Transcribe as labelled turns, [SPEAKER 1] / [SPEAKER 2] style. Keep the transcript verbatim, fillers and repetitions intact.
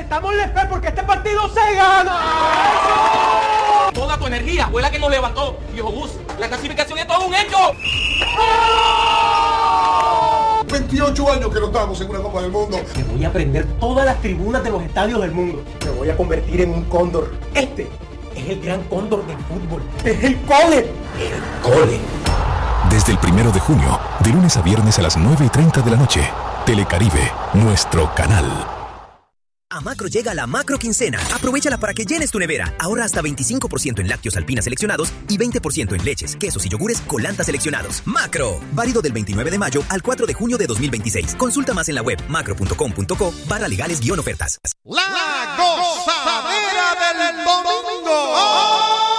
[SPEAKER 1] Metámosle fe porque este partido se gana.
[SPEAKER 2] Toda tu energía fue la que nos levantó. Viejo Gus, la clasificación es todo un hecho.
[SPEAKER 3] veintiocho años que no estamos en una Copa del Mundo.
[SPEAKER 1] Te voy a prender todas las tribunas de los estadios del mundo. Me voy a convertir en un cóndor. Este es el gran cóndor del fútbol. Es el cole. El cole.
[SPEAKER 4] Desde el primero de junio, de lunes a viernes a las nueve y treinta de la noche, Telecaribe, nuestro canal.
[SPEAKER 5] A Macro llega la Macro Quincena. Aprovéchala para que llenes tu nevera. Ahorra hasta veinticinco por ciento en lácteos Alpina seleccionados y veinte por ciento en leches, quesos y yogures Colanta seleccionados. Macro. Válido del veintinueve de mayo al cuatro de junio de dos mil veintiséis. Consulta más en la web macro punto com punto co barra legales guión ofertas.
[SPEAKER 6] La gozadera del domingo.